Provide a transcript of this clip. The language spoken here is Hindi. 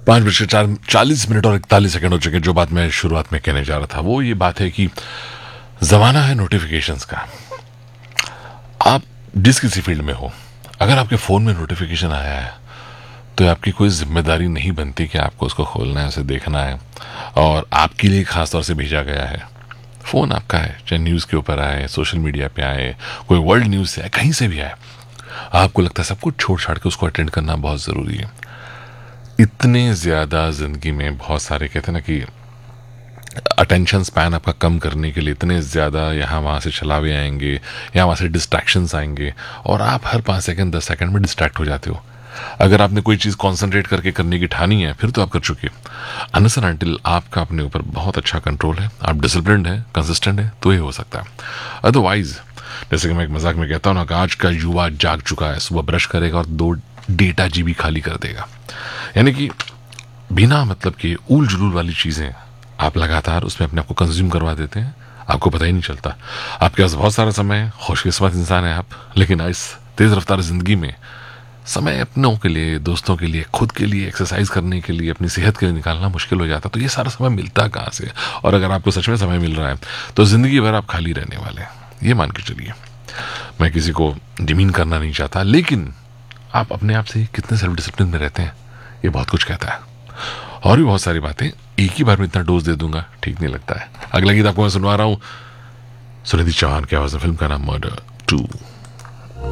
5:40 और 41 हो चुके। जो बात मैं शुरुआत में कहने जा रहा था वो ये बात है कि जमाना है नोटिफिकेशंस का। आप जिस किसी फील्ड में हो, अगर आपके फोन में नोटिफिकेशन आया है तो आपकी कोई जिम्मेदारी नहीं बनती कि आपको उसको खोलना है, उसे देखना है, और आपके लिए खासतौर से भेजा गया है। फोन आपका है, चाहे न्यूज़ के ऊपर आए, सोशल मीडिया पे आए, कोई वर्ल्ड न्यूज़ से आए, कहीं से भी आए, आपको लगता है सब कुछ छोड़ छाड़ के उसको अटेंड करना बहुत ज़रूरी है। इतने ज़्यादा ज़िंदगी में बहुत सारे कहते हैं ना कि अटेंशन स्पैन आपका कम करने के लिए इतने ज़्यादा यहाँ वहाँ से चलावे आएंगे, यहाँ वहाँ से डिस्ट्रैक्शंस आएंगे, और आप हर 5 सेकंड 10 सेकंड में डिस्ट्रैक्ट हो जाते हो। अगर आपने कोई चीज़ कॉन्सेंट्रेट करके करने की ठानी है फिर तो आप कर चुके हो। अनलेस एंड अनटिल आपका अपने ऊपर बहुत अच्छा कंट्रोल है, आप डिसिप्लिन्ड है, कंसिस्टेंट है, तो ये हो सकता है। अदरवाइज जैसे कि मैं एक मजाक में कहता हूँ ना कि आज का युवा जाग चुका है, सुबह ब्रश करेगा और 2 डेटा जीबी खाली कर देगा। यानी कि बिना मतलब कि ऊल जुलूल वाली चीज़ें आप लगातार उसमें अपने आप को कंज्यूम करवा देते हैं, आपको पता ही नहीं चलता। आपके पास बहुत सारा समय है, खुशकिस्मत इंसान है आप, लेकिन इस तेज़ रफ्तार ज़िंदगी में समय अपनों के लिए, दोस्तों के लिए, खुद के लिए, एक्सरसाइज करने के लिए, अपनी सेहत के लिए निकालना मुश्किल हो जाता है। तो ये सारा समय मिलता कहाँ से? और अगर आपको सच में समय मिल रहा है तो ज़िंदगी भर आप खाली रहने वाले हैं, ये मान के चलिए। मैं किसी को डिमीन करना नहीं चाहता, लेकिन आप अपने आप से कितने सेल्फ डिसिप्लिन में रहते हैं ये बहुत कुछ कहता है। और भी बहुत सारी बातें एक ही बार में इतना डोज दे दूंगा ठीक नहीं लगता है। अगला गीत आपको मैं सुनवा रहा हूँ सुनिधि चौहान की आवाज़ में, फिल्म का नाम मर्डर 2।